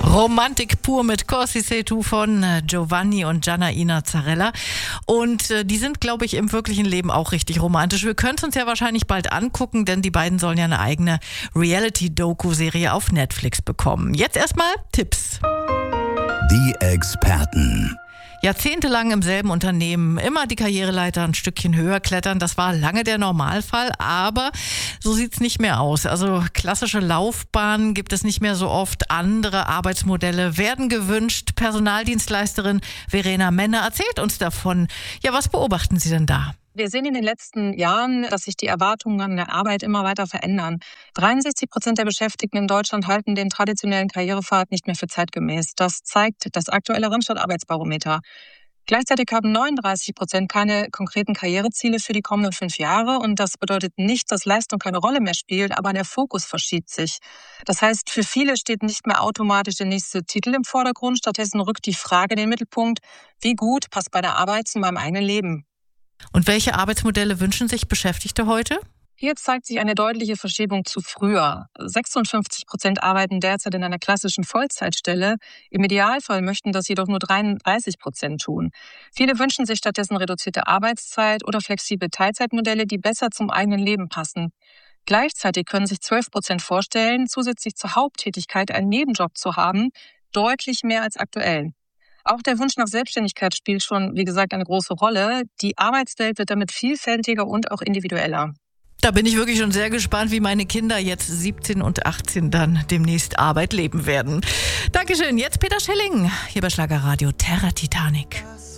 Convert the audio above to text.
Romantik pur mit Corsi sei tu von Giovanni und Gianna Zarella. Und die sind, glaube ich, im wirklichen Leben auch richtig romantisch. Wir können es uns ja wahrscheinlich bald angucken, denn die beiden sollen ja eine eigene Reality-Doku-Serie auf Netflix bekommen. Jetzt erstmal Tipps. Die Experten. Jahrzehntelang im selben Unternehmen, immer die Karriereleiter ein Stückchen höher klettern, das war lange der Normalfall, aber so sieht's nicht mehr aus. Also klassische Laufbahnen gibt es nicht mehr so oft, andere Arbeitsmodelle werden gewünscht. Personaldienstleisterin Verena Menne erzählt uns davon. Ja, was beobachten Sie denn da? Wir sehen in den letzten Jahren, dass sich die Erwartungen an der Arbeit immer weiter verändern. 63% der Beschäftigten in Deutschland halten den traditionellen Karrierepfad nicht mehr für zeitgemäß. Das zeigt das aktuelle Randstadt-Arbeitsbarometer. Gleichzeitig haben 39% keine konkreten Karriereziele für die kommenden 5 Jahre. Und das bedeutet nicht, dass Leistung keine Rolle mehr spielt, aber der Fokus verschiebt sich. Das heißt, für viele steht nicht mehr automatisch der nächste Titel im Vordergrund. Stattdessen rückt die Frage in den Mittelpunkt, wie gut passt bei der Arbeit zu meinem eigenen Leben? Und welche Arbeitsmodelle wünschen sich Beschäftigte heute? Hier zeigt sich eine deutliche Verschiebung zu früher. 56% arbeiten derzeit in einer klassischen Vollzeitstelle. Im Idealfall möchten das jedoch nur 33% tun. Viele wünschen sich stattdessen reduzierte Arbeitszeit oder flexible Teilzeitmodelle, die besser zum eigenen Leben passen. Gleichzeitig können sich 12% vorstellen, zusätzlich zur Haupttätigkeit einen Nebenjob zu haben, deutlich mehr als aktuell. Auch der Wunsch nach Selbstständigkeit spielt schon, wie gesagt, eine große Rolle. Die Arbeitswelt wird damit vielfältiger und auch individueller. Da bin ich wirklich schon sehr gespannt, wie meine Kinder jetzt 17 und 18 dann demnächst Arbeit leben werden. Dankeschön. Jetzt Peter Schilling, hier bei Schlagerradio Terra Titanic.